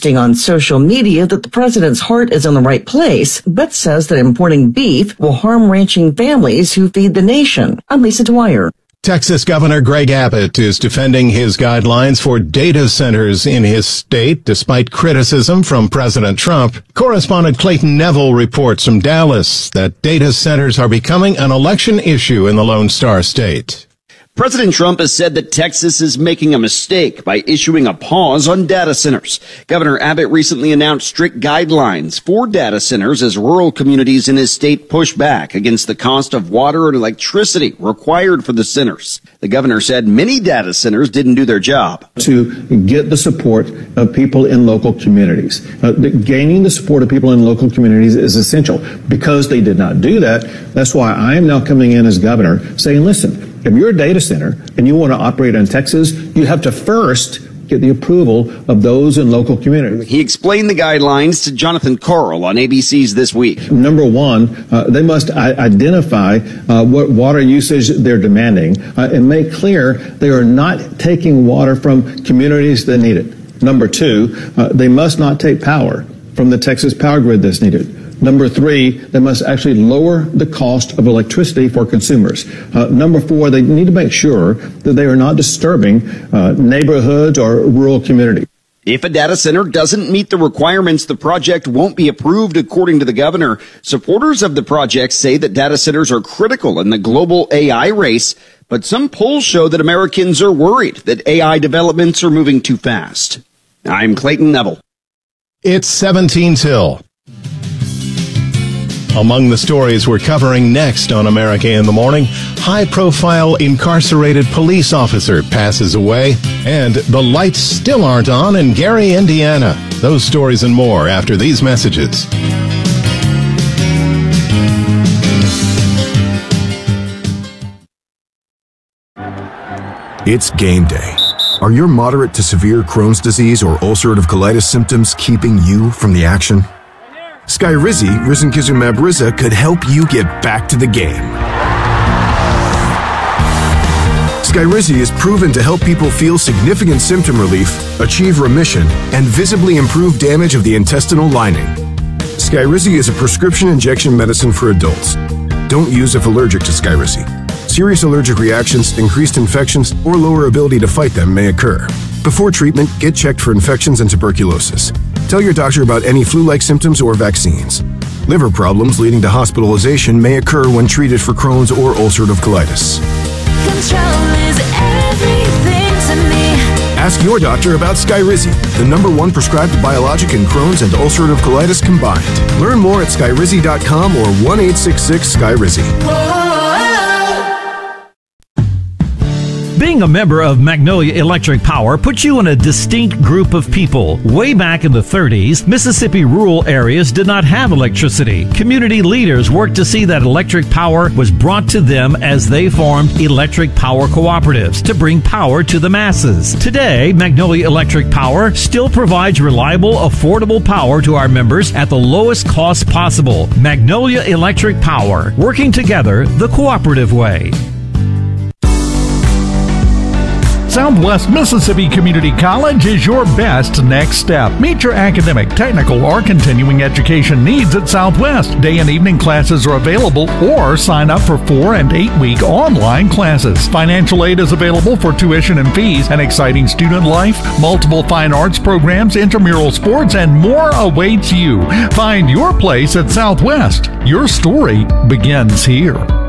boasting on social media that the president's heart is in the right place, but says that importing beef will harm ranching families who feed the nation. I'm Lisa Dwyer. Texas Governor Greg Abbott is defending his guidelines for data centers in his state, despite criticism from President Trump. Correspondent Clayton Neville reports from Dallas that data centers are becoming an election issue in the Lone Star State. President Trump has said that Texas is making a mistake by issuing a pause on data centers. Governor Abbott recently announced strict guidelines for data centers as rural communities in his state push back against the cost of water and electricity required for the centers. The governor said many data centers didn't do their job. To get the support of people in local communities. Gaining the support of people in local communities is essential. Because they did not do that, that's why I am now coming in as governor saying, listen, if you're a data center and you want to operate in Texas, you have to first get the approval of those in local communities. He explained the guidelines to Jonathan Karl on ABC's This Week. Number one, they must identify what water usage they're demanding and make clear they are not taking water from communities that need it. Number two, they must not take power from the Texas power grid that's needed. Number three, they must actually lower the cost of electricity for consumers. Number four, they need to make sure that they are not disturbing neighborhoods or rural communities. If a data center doesn't meet the requirements, the project won't be approved, according to the governor. Supporters of the project say that data centers are critical in the global AI race, but some polls show that Americans are worried that AI developments are moving too fast. I'm Clayton Neville. It's 17 till. Among the stories we're covering next on America in the Morning, high-profile incarcerated police officer passes away, and the lights still aren't on in Gary, Indiana. Those stories and more after these messages. It's game day. Are your moderate to severe Crohn's disease or ulcerative colitis symptoms keeping you from the action? Skyrizi, risankizumab Riza, could help you get back to the game. Skyrizi is proven to help people feel significant symptom relief, achieve remission, and visibly improve damage of the intestinal lining. Skyrizi is a prescription injection medicine for adults. Don't use if allergic to Skyrizi. Serious allergic reactions, increased infections, or lower ability to fight them may occur. Before treatment, get checked for infections and tuberculosis. Tell your doctor about any flu-like symptoms or vaccines. Liver problems leading to hospitalization may occur when treated for Crohn's or ulcerative colitis. Control is everything to me. Ask your doctor about Skyrizi, the #1 prescribed biologic in Crohn's and ulcerative colitis combined. Learn more at skyrizi.com or 1-866-SKYRIZI. Being a member of Magnolia Electric Power puts you in a distinct group of people. Way back in the 30s, Mississippi rural areas did not have electricity. Community leaders worked to see that electric power was brought to them as they formed electric power cooperatives to bring power to the masses. Today, Magnolia Electric Power still provides reliable, affordable power to our members at the lowest cost possible. Magnolia Electric Power, working together the cooperative way. Southwest Mississippi Community College is your best next step. Meet your academic, technical, or continuing education needs at Southwest. Day and evening classes are available, or sign up for 4- and 8-week online classes. Financial aid is available for tuition and fees, an exciting student life, multiple fine arts programs, intramural sports, and more awaits you. Find your place at Southwest. Your story begins here.